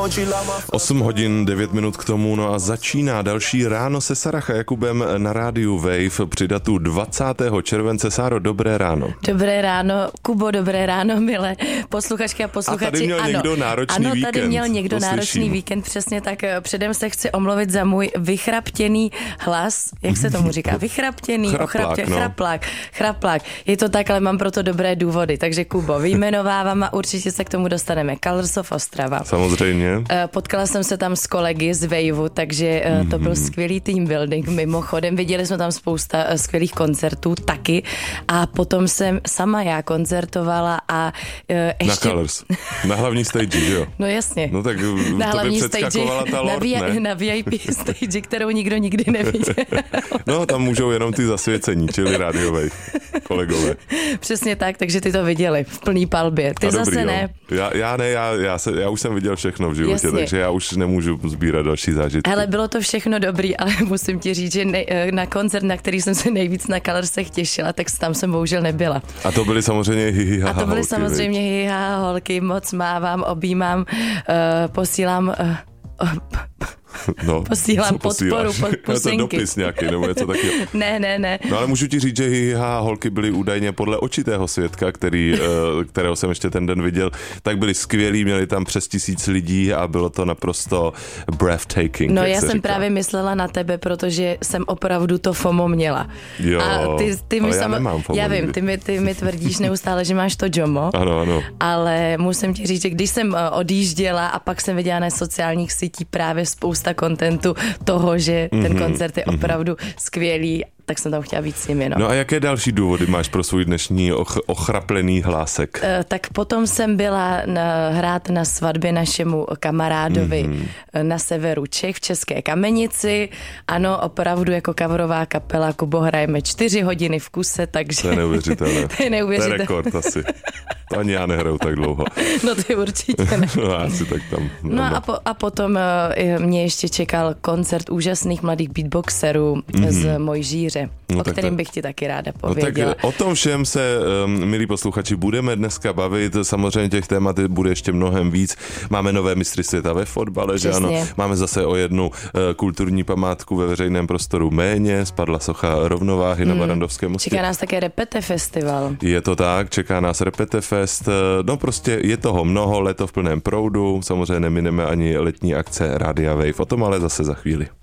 8 hodin, 9 minut k tomu, no a začíná další ráno se Sarah a Jakubem na rádiu Wave při datu 20. července. Sáro, dobré ráno. Dobré ráno, Kubo, dobré ráno, milé posluchačky a posluchači. A tady měl někdo náročný víkend. Ano, tady měl někdo náročný víkend, přesně tak. Předem se chci omluvit za můj vychraptěný hlas. Jak se tomu říká? Vychraptěný, chraplák. Je to tak, ale mám proto dobré důvody. Takže Kubo, vyjmenovávám a určitě se k tomu dostaneme. Colors of Ostrava. Samozřejmě. Potkala jsem se tam s kolegy z Waveu, takže to byl skvělý team building. Mimochodem, viděli jsme tam spousta skvělých koncertů taky a potom jsem sama já koncertovala a ještě... Na Colors. Na hlavní stage, jo? No jasně. No tak na to by hlavní předskakovala ta Lord, ne? Na VIP stage, kterou nikdo nikdy neviděl. No, tam můžou jenom ty zasvěcení, čili rádiové kolegové. Přesně tak, takže ty to viděli v plný palbě. Ty zase dobrý, ne. Já už jsem viděl všechno v životě, Jasně. takže já už nemůžu sbírat další zážitky. Ale bylo to všechno dobrý, ale musím ti říct, že na koncert, na který jsem se nejvíc na Colorsech těšila, tak tam jsem bohužel nebyla. A to byly samozřejmě hihiha A to byly holky, samozřejmě hihiha holky, moc mávám, objímám, posílám... No, posílám podporu, pusinky. To dopis nějaký, nebo něco takového. Ne. No ale můžu ti říct, že hihiha holky byly údajně podle očitého svědka, kterého jsem ještě ten den viděl, tak byli skvělí, měli tam přes 1000 lidí a bylo to naprosto breathtaking. No já jsem právě myslela na tebe, protože jsem opravdu to FOMO měla. Jo, a ty mi já nemám FOMO. Já vím, ty mi tvrdíš neustále, že máš to JOMO. Ano. Ale musím ti říct, že když jsem odjížděla a pak jsem viděla na sociálních sítích právě spousta kontentu toho, že ten koncert je opravdu skvělý, tak jsem tam chtěla víc s nimi. No a jaké další důvody máš pro svůj dnešní ochraplený hlásek? Tak potom jsem byla hrát na svatbě našemu kamarádovi na severu Čech v České Kamenici. Ano, opravdu jako coverová kapela, Kubo, hrajeme 4 hodiny v kuse, takže... To je neuvěřitelné. To je neuvěřitelné. To je rekord asi. To ani já nehraju tak dlouho. No ty určitě ne. No asi tak tam. No a potom mě ještě čekal koncert úžasných mladých beatboxerů z Mojžíře, o kterém bych ti taky ráda pověděla. No tak o tom všem se, milí posluchači, budeme dneska bavit. Samozřejmě těch témat bude ještě mnohem víc. Máme nové mistry světa ve fotbale, že ano. Máme zase o jednu kulturní památku ve veřejném prostoru méně. Spadla socha rovnováhy na Barrandovském mostě. Čeká nás také Repete festival. Je to tak, čeká nás Repete Fest. No prostě je toho mnoho, leto v plném proudu. Samozřejmě nemineme ani letní akce Rádia Wave. O tom ale zase za chvíli.